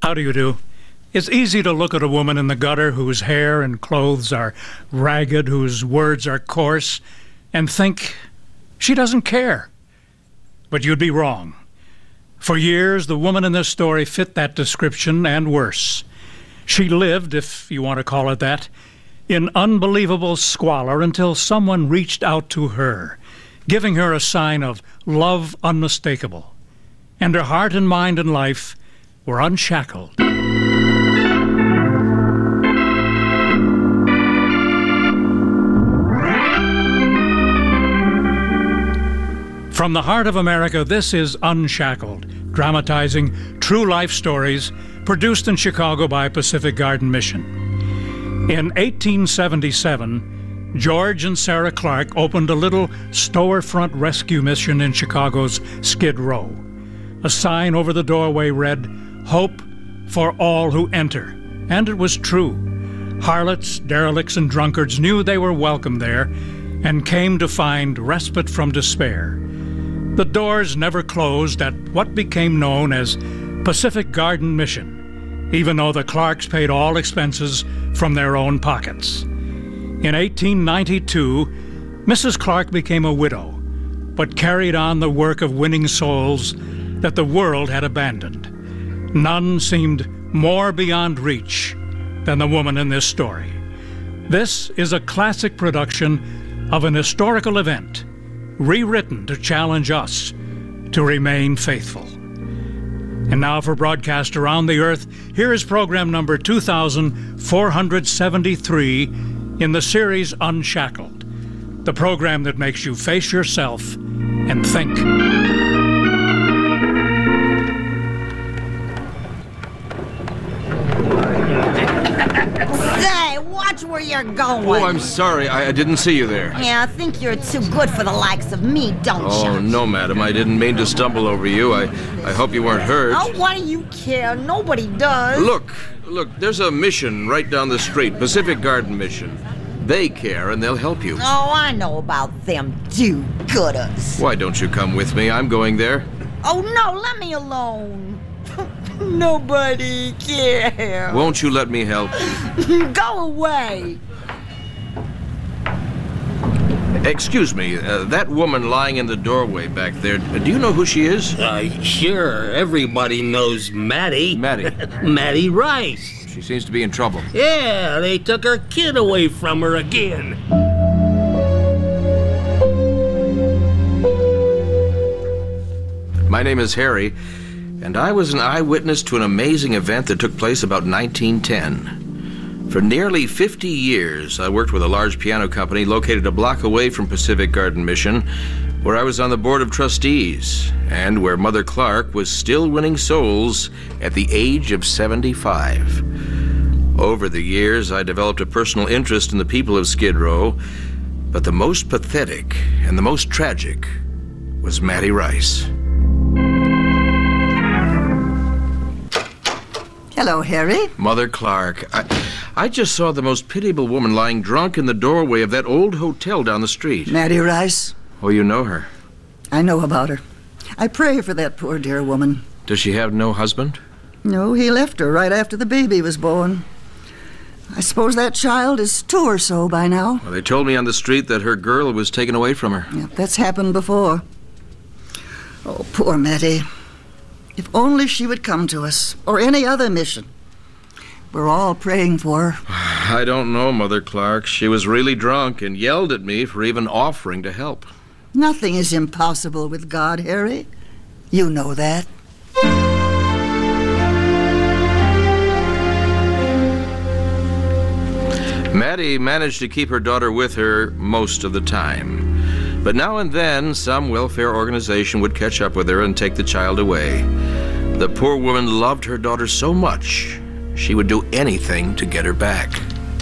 How do you do? It's easy to look at a woman in the gutter whose hair and clothes are ragged, whose words are coarse, and think she doesn't care. But you'd be wrong. For years, the woman in this story fit that description and worse. She lived, if you want to call it that, in unbelievable squalor until someone reached out to her, giving her a sign of love unmistakable. And her heart and mind and life were unshackled. From the heart of America, this is Unshackled, dramatizing true life stories produced in Chicago by Pacific Garden Mission. In 1877, George and Sarah Clark opened a little storefront rescue mission in Chicago's Skid Row. A sign over the doorway read, "Hope for all who enter." And it was true. Harlots, derelicts, and drunkards knew they were welcome there and came to find respite from despair. The doors never closed at what became known as Pacific Garden Mission, even though the Clarks paid all expenses from their own pockets. In 1892, Mrs. Clark became a widow, but carried on the work of winning souls that the world had abandoned. None seemed more beyond reach than the woman in this story. This is a classic production of an historical event, rewritten to challenge us to remain faithful. And now for broadcast around the earth, here is program number 2473 in the series Unshackled, the program that makes you face yourself and think. Watch where you're going. Oh, I'm sorry. I didn't see you there. Yeah, I think you're too good for the likes of me, don't you? Oh, no, madam. I didn't mean to stumble over you. I hope you weren't hurt. Oh, why do you care? Nobody does. Look, there's a mission right down the street, Pacific Garden Mission. They care, and they'll help you. Oh, I know about them do-gooders. Why don't you come with me? I'm going there. Oh, no, let me alone. Nobody cares. Won't you let me help? Go away. Excuse me, that woman lying in the doorway back there, do you know who she is? Sure. Everybody knows Maddie. Maddie. Maddie Rice. She seems to be in trouble. Yeah, they took her kid away from her again. My name is Harry, and I was an eyewitness to an amazing event that took place about 1910. For nearly 50 years, I worked with a large piano company located a block away from Pacific Garden Mission, where I was on the board of trustees, and where Mother Clark was still winning souls at the age of 75. Over the years, I developed a personal interest in the people of Skid Row, but the most pathetic and the most tragic was Maddie Rice. Hello, Harry. Mother Clark, I just saw the most pitiable woman lying drunk in the doorway of that old hotel down the street. Maddie Rice? Oh, you know her? I know about her. I pray for that poor dear woman. Does she have no husband? No, he left her right after the baby was born. I suppose that child is 2 or so by now. Well, they told me on the street that her girl was taken away from her. Yeah, that's happened before. Oh, poor Maddie. If only she would come to us, or any other mission. We're all praying for her. I don't know, Mother Clark. She was really drunk and yelled at me for even offering to help. Nothing is impossible with God, Harry. You know that. Maddie managed to keep her daughter with her most of the time. But now and then, some welfare organization would catch up with her and take the child away. The poor woman loved her daughter so much, she would do anything to get her back.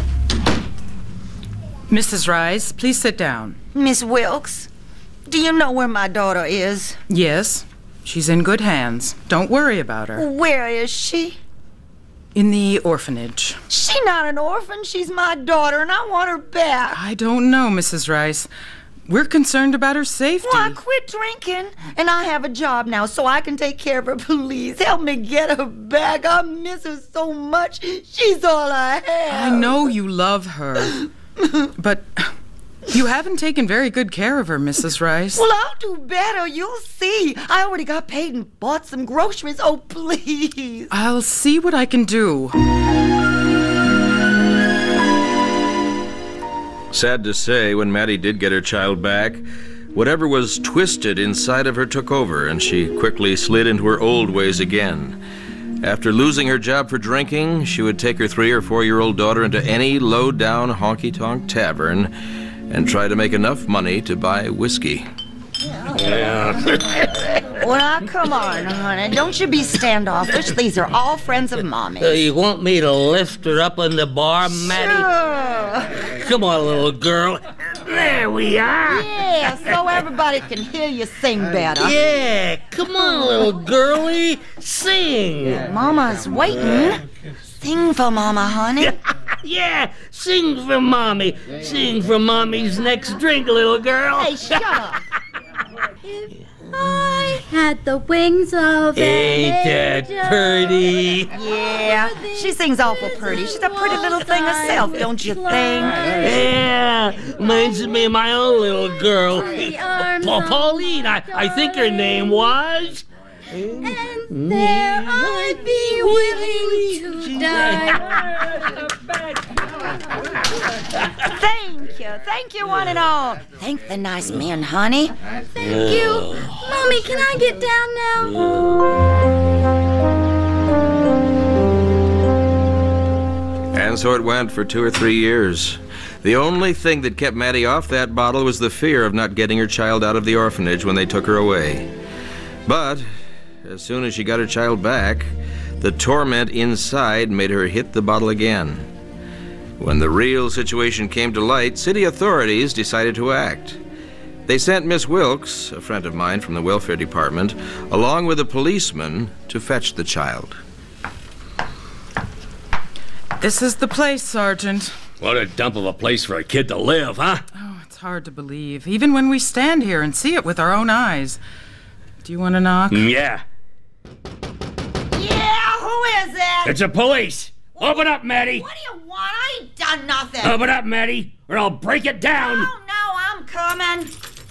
Mrs. Rice, please sit down. Miss Wilkes, do you know where my daughter is? Yes, she's in good hands. Don't worry about her. Where is she? In the orphanage. She's not an orphan. She's my daughter, and I want her back. I don't know, Mrs. Rice. We're concerned about her safety. Well, I quit drinking, and I have a job now, so I can take care of her. Please help me get her back. I miss her so much. She's all I have. I know you love her, but you haven't taken very good care of her, Mrs. Rice. Well, I'll do better. You'll see. I already got paid and bought some groceries. Oh, please. I'll see what I can do. Sad to say, when Maddie did get her child back, whatever was twisted inside of her took over, and she quickly slid into her old ways again. After losing her job for drinking, she would take her 3 or 4-year-old daughter into any low-down honky-tonk tavern and try to make enough money to buy whiskey. Well, now, come on, honey. Don't you be standoffish. These are all friends of Mommy's. You want me to lift her up in the bar, Maddie? Sure. Come on, little girl. There we are. Yeah, so everybody can hear you sing better. Yeah, come on, little girlie. Sing. Mama's waiting. Sing for Mama, honey. Yeah, sing for Mommy. Sing for Mommy's next drink, little girl. Hey, shut up. If I had the wings of an Ain't that angel. pretty? Yeah, she sings awful pretty. She's a pretty little thing herself, don't you think? Yeah, reminds me of my own little girl. arms of Pauline, I think her name was. And there I'd be willing to die. Thank you, one and all. Thank the nice men, honey. Thank you. Mommy, can I get down now? And so it went for 2 or 3 years. The only thing that kept Maddie off that bottle was the fear of not getting her child out of the orphanage when they took her away. But as soon as she got her child back, the torment inside made her hit the bottle again. When the real situation came to light, city authorities decided to act. They sent Miss Wilkes, a friend of mine from the welfare department, along with a policeman to fetch the child. This is the place, Sergeant. What a dump of a place for a kid to live, huh? Oh, it's hard to believe, even when we stand here and see it with our own eyes. Do you want to knock? Yeah. Yeah, who is it? It's the police. Open up, Maddie. What do you want? I ain't done nothing. Open up, Maddie, or I'll break it down. No, I'm coming.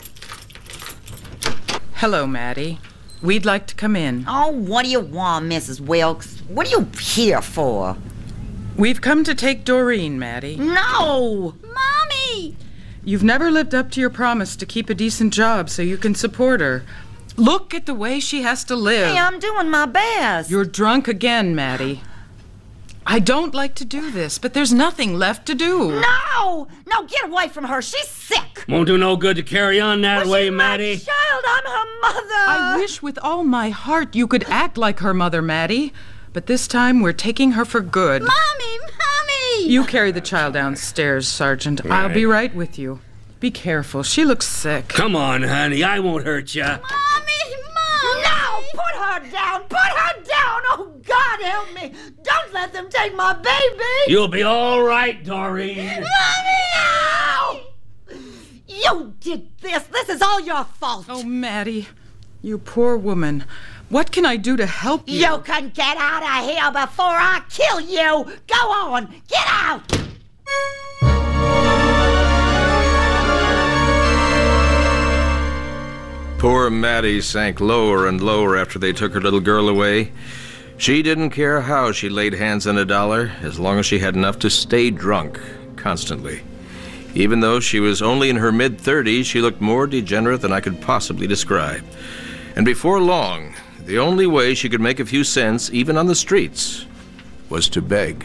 Hello, Maddie. We'd like to come in. Oh, what do you want, Mrs. Wilkes? What are you here for? We've come to take Doreen, Maddie. No! Mommy! You've never lived up to your promise to keep a decent job so you can support her. Look at the way she has to live. Hey, I'm doing my best. You're drunk again, Maddie. I don't like to do this, but there's nothing left to do. No! No, get away from her. She's sick. Won't do no good to carry on that Well, way, she's Maddie. my child. I'm her mother. I wish with all my heart you could act like her mother, Maddie. But this time we're taking her for good. Mommy! Mommy! You carry the child downstairs, Sergeant. I'll be right with you. Be careful. She looks sick. Come on, honey. I won't hurt you. Mommy! Mommy! No! Put her down! Put her down! Oh, God help me! Don't let them take my baby! You'll be all right, Doreen. Mommy! Ow! You did this! This is all your fault! Oh, Maddie, you poor woman. What can I do to help you? You can get out of here before I kill you! Go on! Get out! Poor Maddie sank lower and lower after they took her little girl away. She didn't care how she laid hands on a dollar, as long as she had enough to stay drunk constantly. Even though she was only in her mid-30s, she looked more degenerate than I could possibly describe. And before long, the only way she could make a few cents, even on the streets, was to beg.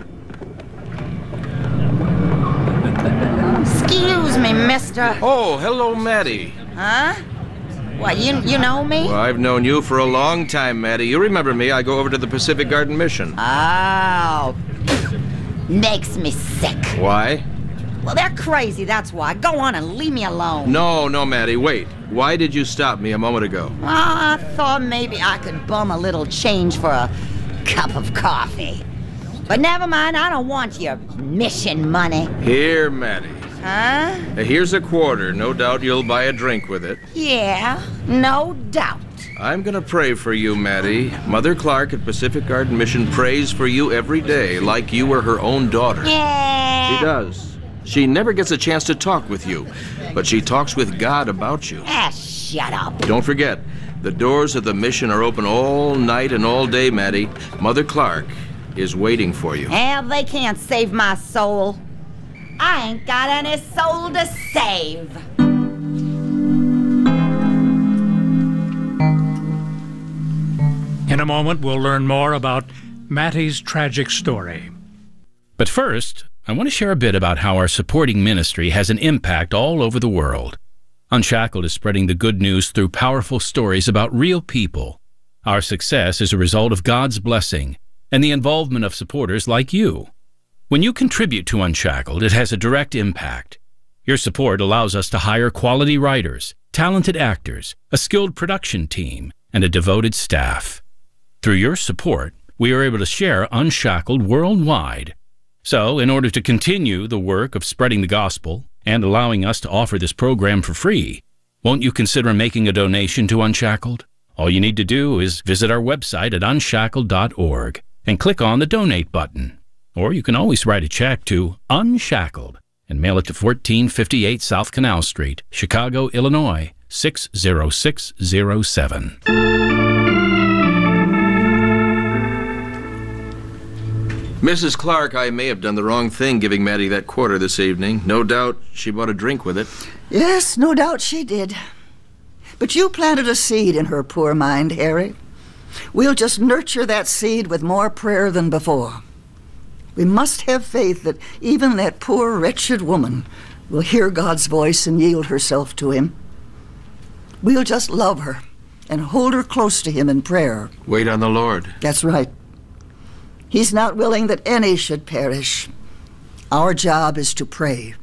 Excuse me, mister. Oh, hello, Maddie. Huh? What, you know me? Well, I've known you for a long time, Maddie. You remember me. I go over to the Pacific Garden Mission. Oh. Makes me sick. Why? Well, they're crazy, that's why. Go on and leave me alone. No, Maddie, wait. Why did you stop me a moment ago? Well, I thought maybe I could bum a little change for a cup of coffee. But never mind, I don't want your mission money. Here, Maddie. Huh? Here's a quarter. No doubt you'll buy a drink with it. Yeah, no doubt. I'm going to pray for you, Maddie. Mother Clark at Pacific Garden Mission prays for you every day, like you were her own daughter. Yeah. She does. She never gets a chance to talk with you, but she talks with God about you. Shut up. Don't forget, the doors of the mission are open all night and all day, Maddie. Mother Clark is waiting for you. Hell, they can't save my soul. I ain't got any soul to save. In a moment, we'll learn more about Mattie's tragic story. But first, I want to share a bit about how our supporting ministry has an impact all over the world. Unshackled is spreading the good news through powerful stories about real people. Our success is a result of God's blessing and the involvement of supporters like you. When you contribute to Unshackled, it has a direct impact. Your support allows us to hire quality writers, talented actors, a skilled production team, and a devoted staff. Through your support, we are able to share Unshackled worldwide. So, in order to continue the work of spreading the gospel and allowing us to offer this program for free, won't you consider making a donation to Unshackled? All you need to do is visit our website at unshackled.org and click on the Donate button. Or you can always write a check to Unshackled and mail it to 1458 South Canal Street, Chicago, Illinois, 60607. Mrs. Clark, I may have done the wrong thing giving Maddie that quarter this evening. No doubt she bought a drink with it. Yes, no doubt she did. But you planted a seed in her poor mind, Harry. We'll just nurture that seed with more prayer than before. We must have faith that even that poor, wretched woman will hear God's voice and yield herself to him. We'll just love her and hold her close to him in prayer. Wait on the Lord. That's right. He's not willing that any should perish. Our job is to pray.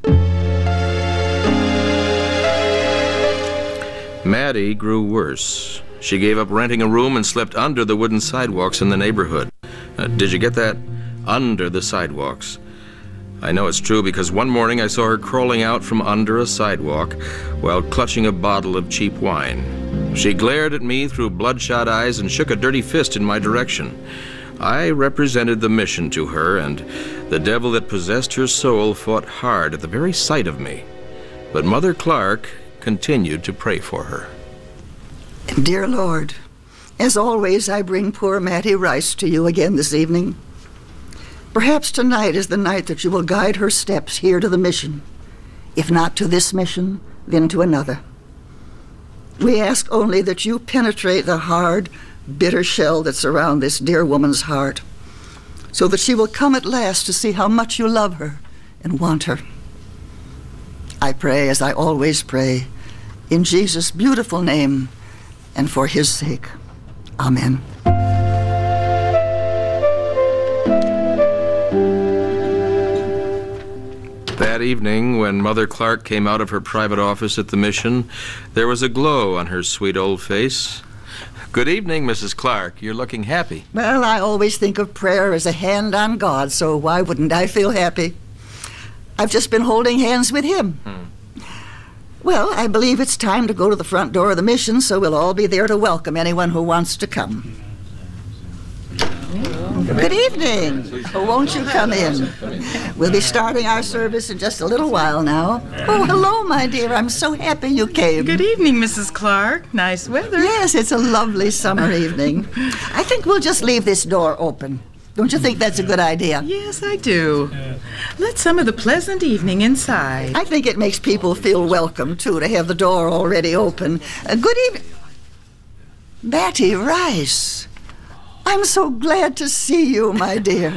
Maddie grew worse. She gave up renting a room and slept under the wooden sidewalks in the neighborhood. Did you get that? Under the sidewalks. I know it's true because one morning I saw her crawling out from under a sidewalk while clutching a bottle of cheap wine. She glared at me through bloodshot eyes and shook a dirty fist in my direction. I represented the mission to her, and the devil that possessed her soul fought hard at the very sight of me. But Mother Clark continued to pray for her. Dear Lord, as always, I bring poor Mattie Rice to you again this evening. Perhaps tonight is the night that you will guide her steps here to the mission. If not to this mission, then to another. We ask only that you penetrate the hard, bitter shell that surrounds this dear woman's heart, so that she will come at last to see how much you love her and want her. I pray, as I always pray, in Jesus' beautiful name and for his sake. Amen. That evening, when Mother Clark came out of her private office at the mission, there was a glow on her sweet old face. Good evening, Mrs. Clark. You're looking happy. Well, I always think of prayer as a hand on God, so why wouldn't I feel happy? I've just been holding hands with him. Well, I believe it's time to go to the front door of the mission, so we'll all be there to welcome anyone who wants to come. Good evening. Won't you come in? We'll be starting our service in just a little while now. Oh, hello, my dear. I'm so happy you came. Good evening, Mrs. Clark. Nice weather. Yes, it's a lovely summer evening. I think we'll just leave this door open. Don't you think that's a good idea? Yes, I do. Let some of the pleasant evening inside. I think it makes people feel welcome, too, to have the door already open. Good evening. Mattie Rice. I'm so glad to see you, my dear.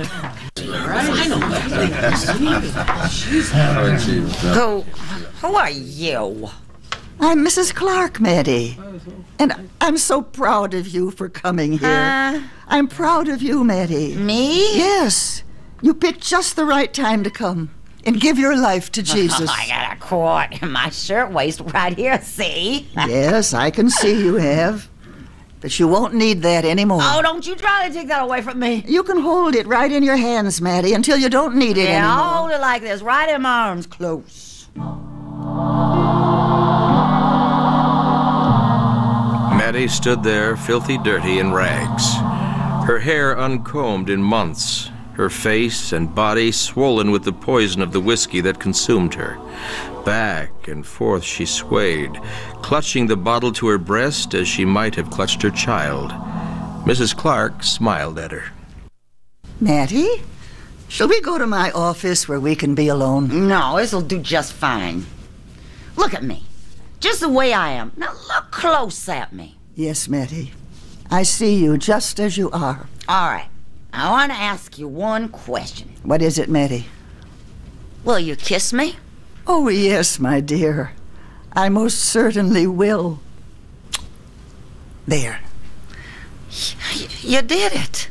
Who are you? I'm Mrs. Clark, Maddie. And I'm so proud of you for coming here. I'm proud of you, Maddie. Me? Yes. You picked just the right time to come and give your life to Jesus. I got a cord in my shirtwaist right here, see? Yes, I can see you have. But you won't need that anymore. Oh, don't you try to take that away from me. You can hold it right in your hands, Maddie, until you don't need it anymore. I'll hold it like this, right in my arms, close. Maddie stood there, filthy, dirty, in rags. Her hair uncombed in months, her face and body swollen with the poison of the whiskey that consumed her. Back and forth she swayed, clutching the bottle to her breast as she might have clutched her child. Mrs. Clark smiled at her. Mattie, shall we go to my office where we can be alone? No, this'll do just fine. Look at me. Just the way I am. Now look close at me. Yes, Mattie. I see you just as you are. All right. I want to ask you one question. What is it, Mattie? Will you kiss me? Oh, yes, my dear. I most certainly will. There. You did it.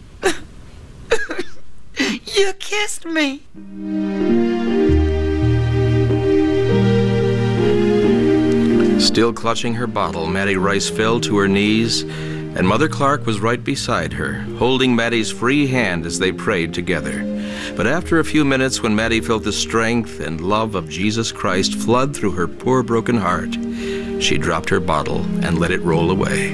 You kissed me. Still clutching her bottle, Maddie Rice fell to her knees, and Mother Clark was right beside her, holding Maddie's free hand as they prayed together. But after a few minutes, when Maddie felt the strength and love of Jesus Christ flood through her poor broken heart, she dropped her bottle and let it roll away.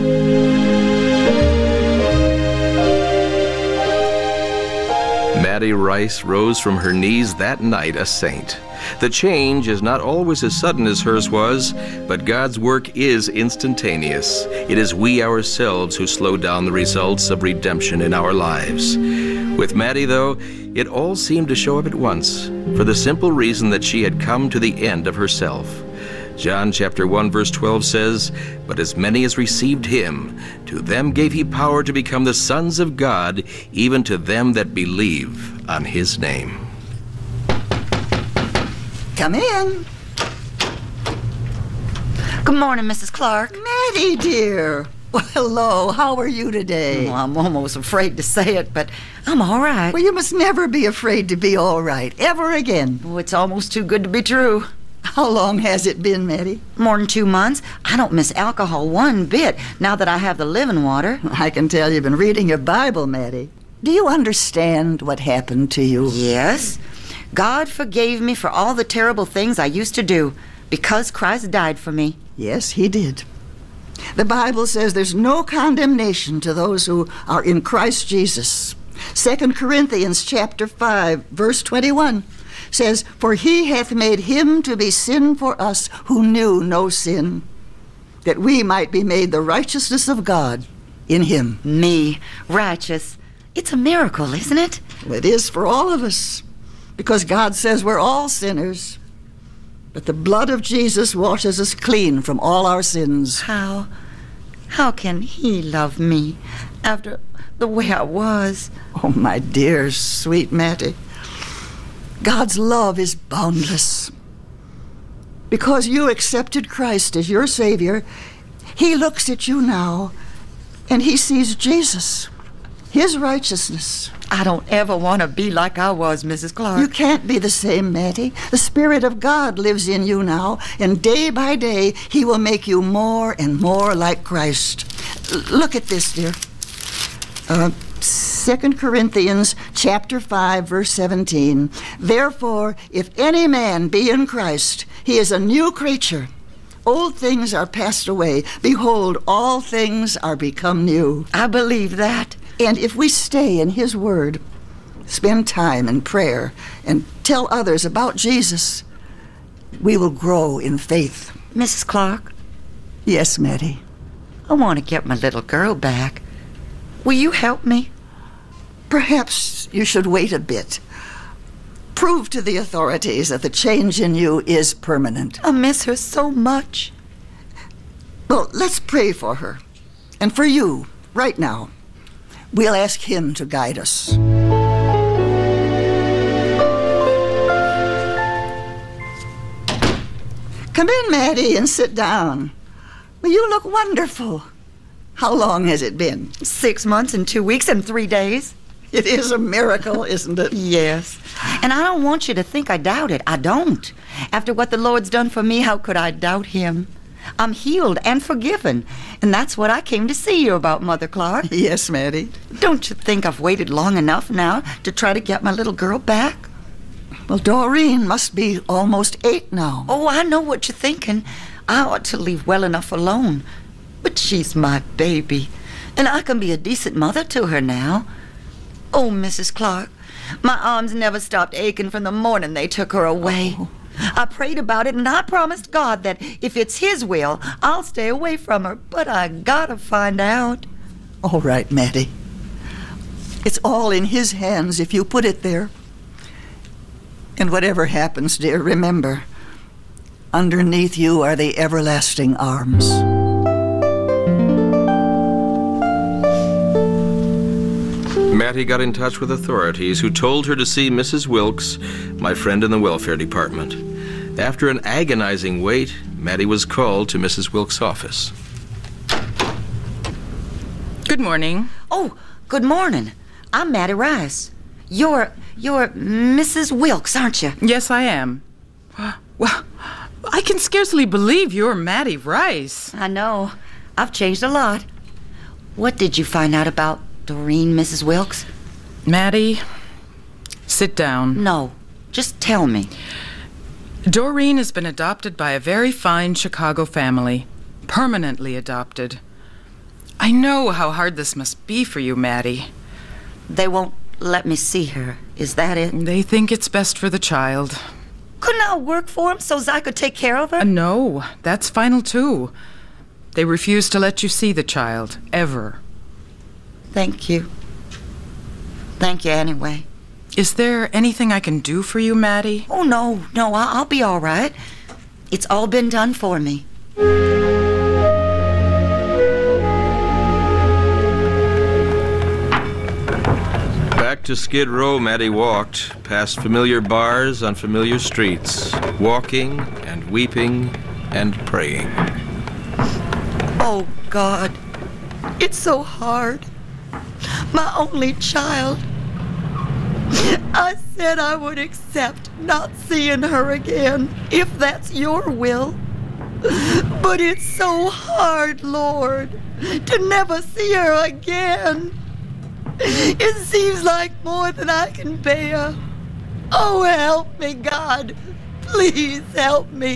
Maddie Rice rose from her knees that night a saint. The change is not always as sudden as hers was, but God's work is instantaneous. It is we ourselves who slow down the results of redemption in our lives. With Maddie, though, it all seemed to show up at once, for the simple reason that she had come to the end of herself. John chapter 1 verse 12 says, "But as many as received him, to them gave he power to become the sons of God, even to them that believe on his name." Come in. Good morning, Mrs. Clark. Maddie, dear. Well, hello. How are you today? Well, I'm almost afraid to say it, but I'm all right. Well, you must never be afraid to be all right, ever again. Oh, it's almost too good to be true. How long has it been, Maddie? More than 2 months. I don't miss alcohol one bit now that I have the living water. I can tell you've been reading your Bible, Maddie. Do you understand what happened to you? Yes. God forgave me for all the terrible things I used to do because Christ died for me. Yes, he did. The Bible says there's no condemnation to those who are in Christ Jesus. 2 Corinthians chapter 5, verse 21 says, "For he hath made him to be sin for us who knew no sin, that we might be made the righteousness of God in him." Me, righteous. It's a miracle, isn't it? Well, it is for all of us, because God says we're all sinners. But the blood of Jesus washes us clean from all our sins. How can he love me after the way I was? Oh, my dear, sweet Mattie. God's love is boundless. Because you accepted Christ as your Savior, he looks at you now and he sees Jesus, his righteousness. I don't ever want to be like I was, Mrs. Clark. You can't be the same, Mattie. The Spirit of God lives in you now, and day by day, he will make you more and more like Christ. Look at this, dear. 2 Corinthians chapter 5, verse 17. "Therefore, if any man be in Christ, he is a new creature. Old things are passed away. Behold, all things are become new." I believe that. And if we stay in his word, spend time in prayer, and tell others about Jesus, we will grow in faith. Mrs. Clark? Yes, Mattie? I want to get my little girl back. Will you help me? Perhaps you should wait a bit. Prove to the authorities that the change in you is permanent. I miss her so much. Well, let's pray for her. And for you, right now. We'll ask him to guide us. Come in, Mattie, and sit down. Well, you look wonderful. How long has it been? 6 months and 2 weeks and 3 days. It is a miracle, isn't it? Yes. And I don't want you to think I doubt it. I don't. After what the Lord's done for me, how could I doubt him? I'm healed and forgiven, and that's what I came to see you about, Mother Clark. Yes, Mattie. Don't you think I've waited long enough now to try to get my little girl back? Well, Doreen must be almost 8 now. Oh, I know what you're thinking. I ought to leave well enough alone. But she's my baby, and I can be a decent mother to her now. Oh, Mrs. Clark, my arms never stopped aching from the morning they took her away. Oh. I prayed about it, and I promised God that if it's His will, I'll stay away from her. But I gotta find out. All right, Mattie. It's all in His hands if you put it there. And whatever happens, dear, remember, underneath you are the everlasting arms. Mattie got in touch with authorities who told her to see Mrs. Wilkes, my friend in the welfare department. After an agonizing wait, Mattie was called to Mrs. Wilkes' office. Good morning. Oh, good morning. I'm Mattie Rice. You're Mrs. Wilkes, aren't you? Yes, I am. Well, I can scarcely believe you're Mattie Rice. I know. I've changed a lot. What did you find out about Doreen, Mrs. Wilkes? Mattie, sit down. No, just tell me. Doreen has been adopted by a very fine Chicago family. Permanently adopted. I know how hard this must be for you, Mattie. They won't let me see her. Is that it? They think it's best for the child. Couldn't I work for them so I could take care of her? No, that's final too. They refuse to let you see the child, ever. Thank you. Thank you anyway. Is there anything I can do for you, Mattie? Oh, no, I'll be all right. It's all been done for me. Back to Skid Row, Mattie walked, past familiar bars on familiar streets, walking and weeping and praying. Oh, God, it's so hard. My only child. I said I would accept not seeing her again, if that's your will. But it's so hard, Lord, to never see her again. It seems like more than I can bear. Oh, help me, God. Please help me.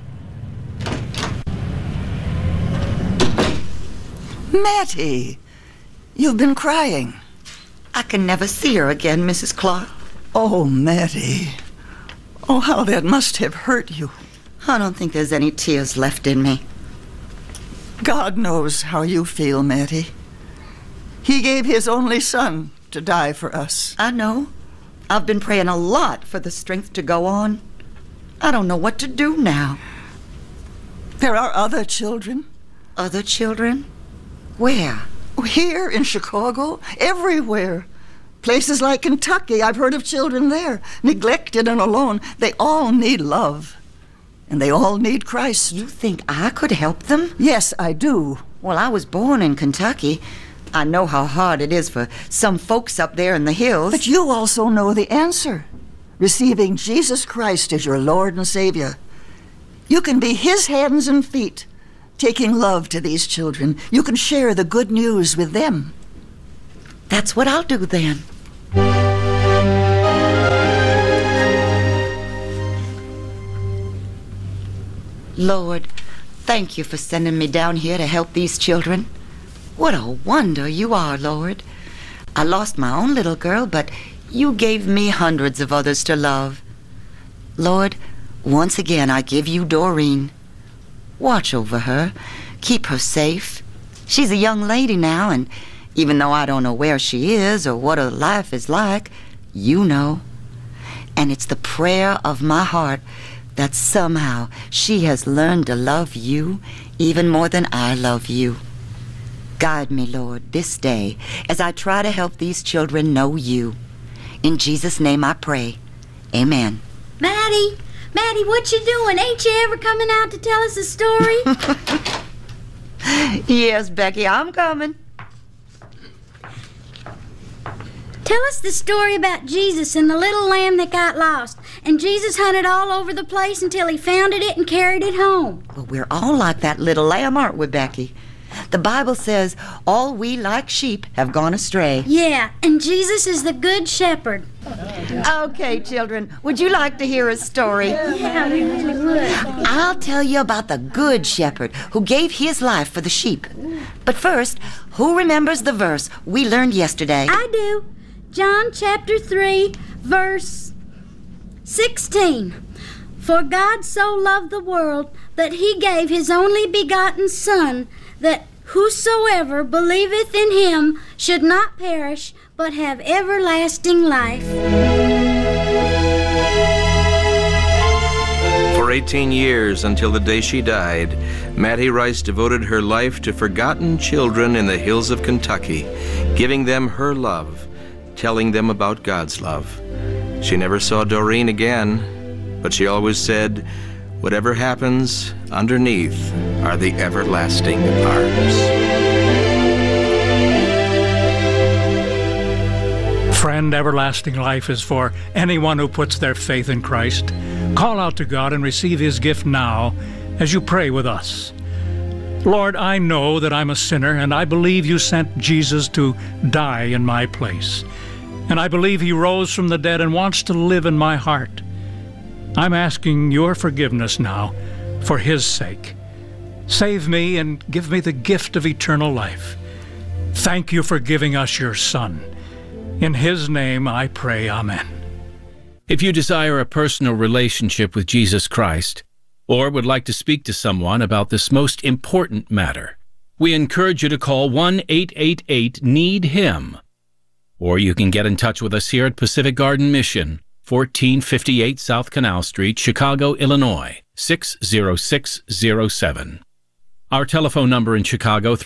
Mattie, you've been crying. I can never see her again, Mrs. Clark. Oh, Mattie. Oh, how that must have hurt you. I don't think there's any tears left in me. God knows how you feel, Mattie. He gave His only Son to die for us. I know. I've been praying a lot for the strength to go on. I don't know what to do now. There are other children. Other children? Where? Here in Chicago, everywhere. Places like Kentucky, I've heard of children there, neglected and alone. They all need love. And they all need Christ. You think I could help them? Yes, I do. Well, I was born in Kentucky. I know how hard it is for some folks up there in the hills. But you also know the answer. Receiving Jesus Christ as your Lord and Savior. You can be His hands and feet, taking love to these children. You can share the good news with them. That's what I'll do then. Lord, thank you for sending me down here to help these children. What a wonder you are, Lord. I lost my own little girl, but you gave me hundreds of others to love. Lord, once again I give you Doreen. Watch over her. Keep her safe. She's a young lady now, and even though I don't know where she is or what her life is like, you know. And it's the prayer of my heart that somehow she has learned to love you even more than I love you. Guide me, Lord, this day as I try to help these children know you. In Jesus' name I pray. Amen. Mattie, what you doing? Ain't you ever coming out to tell us a story? Yes, Becky, I'm coming. Tell us the story about Jesus and the little lamb that got lost. And Jesus hunted all over the place until he found it and carried it home. Well, we're all like that little lamb, aren't we, Becky? The Bible says all we like sheep have gone astray. Yeah, and Jesus is the good shepherd. Okay, children, would you like to hear a story? Yeah, we really would. I'll tell you about the good shepherd who gave his life for the sheep. But first, who remembers the verse we learned yesterday? I do. John chapter 3, verse 16. For God so loved the world that he gave his only begotten Son, that whosoever believeth in him should not perish, but have everlasting life. For 18 years, until the day she died, Mattie Rice devoted her life to forgotten children in the hills of Kentucky, giving them her love, telling them about God's love. She never saw Doreen again, but she always said, whatever happens, underneath are the everlasting arms. Friend, everlasting life is for anyone who puts their faith in Christ. Call out to God and receive his gift now as you pray with us. Lord, I know that I'm a sinner, and I believe you sent Jesus to die in my place. And I believe he rose from the dead and wants to live in my heart. I'm asking your forgiveness now for his sake. Save me and give me the gift of eternal life. Thank you for giving us your Son. In his name I pray, amen. If you desire a personal relationship with Jesus Christ, or would like to speak to someone about this most important matter, we encourage you to call 1-888-NEED-HIM. Or you can get in touch with us here at Pacific Garden Mission, 1458 South Canal Street, Chicago, Illinois, 60607. Our telephone number in Chicago,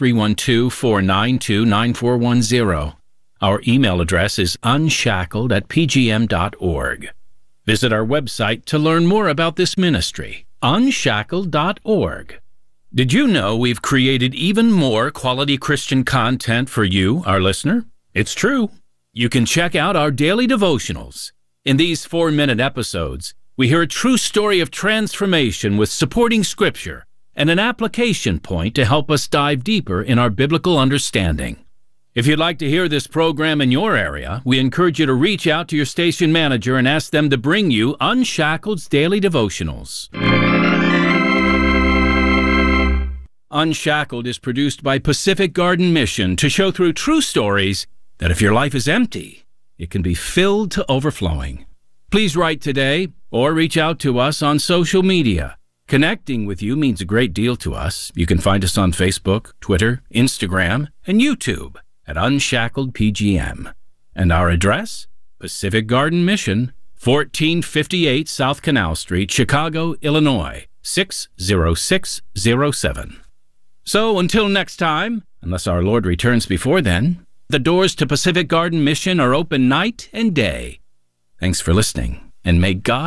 312-492-9410. Our email address is unshackled@pgm.org. Visit our website to learn more about this ministry, unshackled.org. Did you know we've created even more quality Christian content for you, our listener? It's true. You can check out our daily devotionals. In these 4-minute episodes, we hear a true story of transformation with supporting scripture and an application point to help us dive deeper in our biblical understanding. If you'd like to hear this program in your area, we encourage you to reach out to your station manager and ask them to bring you Unshackled's Daily Devotionals. Unshackled is produced by Pacific Garden Mission to show through true stories that if your life is empty, it can be filled to overflowing. Please write today or reach out to us on social media. Connecting with you means a great deal to us. You can find us on Facebook, Twitter, Instagram, and YouTube at Unshackled PGM. And our address? Pacific Garden Mission, 1458 South Canal Street, Chicago, Illinois, 60607. So until next time, unless our Lord returns before then, the doors to Pacific Garden Mission are open night and day. Thanks for listening, and may God